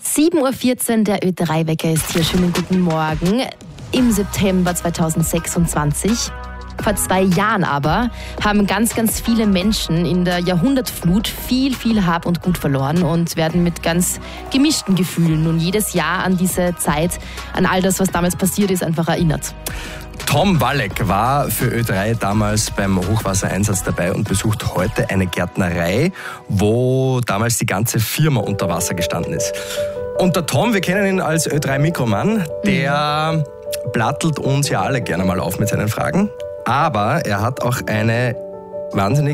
7:14 Uhr, der Ö3-Wecker ist hier. Schönen guten Morgen. Im September 2026. Vor 2 Jahren aber haben ganz, ganz viele Menschen in der Jahrhundertflut viel Hab und Gut verloren und werden mit ganz gemischten Gefühlen nun jedes Jahr an diese Zeit, an all das, was damals passiert ist, einfach erinnert. Tom Walleck war für Ö3 damals beim Hochwassereinsatz dabei und besucht heute eine Gärtnerei, wo damals die ganze Firma unter Wasser gestanden ist. Und der Tom, wir kennen ihn als Ö3-Mikromann, der plattelt uns ja alle gerne mal auf mit seinen Fragen. Aber er hat auch eine wahnsinnig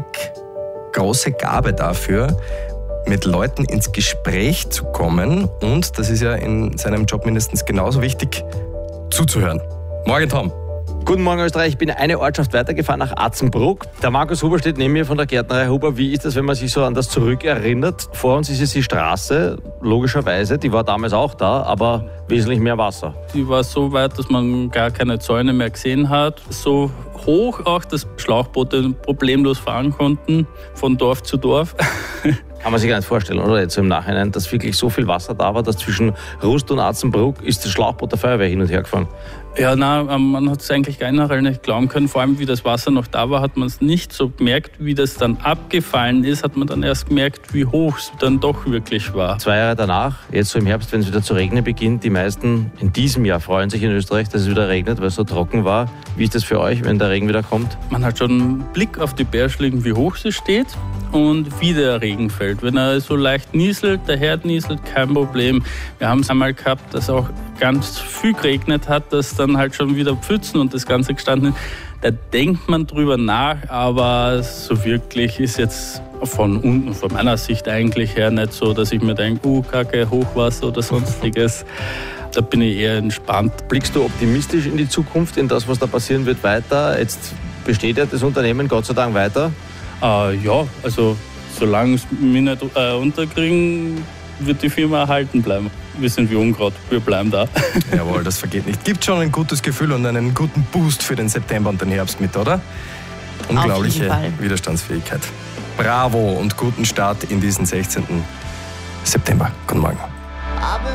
große Gabe dafür, mit Leuten ins Gespräch zu kommen. Und das ist ja in seinem Job mindestens genauso wichtig, zuzuhören. Morgen, Tom. Guten Morgen, Österreich. Ich bin eine Ortschaft weitergefahren nach Atzenbruck. Der Markus Huber steht neben mir von der Gärtnerei Huber. Wie ist das, wenn man sich so an das zurückerinnert? Vor uns ist es die Straße, logischerweise. Die war damals auch da, aber wesentlich mehr Wasser. Die war so weit, dass man gar keine Zäune mehr gesehen hat. So hoch auch, dass Schlauchboote problemlos fahren konnten, von Dorf zu Dorf. Kann man sich gar nicht vorstellen, oder? Jetzt so im Nachhinein, dass wirklich so viel Wasser da war, dass zwischen Rust und Atzenbruck ist das Schlauchboot der Feuerwehr hin und her gefahren. Ja, man hat es eigentlich generell nicht glauben können. Vor allem, wie das Wasser noch da war, hat man es nicht so gemerkt. Wie das dann abgefallen ist, hat man dann erst gemerkt, wie hoch es dann doch wirklich war. 2 Jahre danach, jetzt so im Herbst, wenn es wieder zu regnen beginnt, die meisten in diesem Jahr freuen sich in Österreich, dass es wieder regnet, weil es so trocken war. Wie ist das für euch, wenn der Regen wieder kommt? Man hat schon einen Blick auf die Bergschlägen, wie hoch sie steht und wie der Regen fällt. Wenn er so leicht nieselt, der Herd nieselt, kein Problem. Wir haben es einmal gehabt, dass auch ganz viel geregnet hat, dass dann halt schon wieder Pfützen und das Ganze gestanden ist. Da denkt man drüber nach, aber so wirklich ist jetzt von unten, von meiner Sicht eigentlich her nicht so, dass ich mir denke, Kacke, Hochwasser oder sonstiges. Da bin ich eher entspannt. Blickst du optimistisch in die Zukunft, in das, was da passieren wird, weiter? Jetzt besteht ja das Unternehmen Gott sei Dank weiter. Ja, also solange es mich nicht unterkriegen, wird die Firma erhalten bleiben. Wir sind wie Unkraut, wir bleiben da. Jawohl, das vergeht nicht. Gibt schon ein gutes Gefühl und einen guten Boost für den September und den Herbst mit, oder? Unglaubliche Widerstandsfähigkeit. Bravo und guten Start in diesen 16. September. Guten Morgen.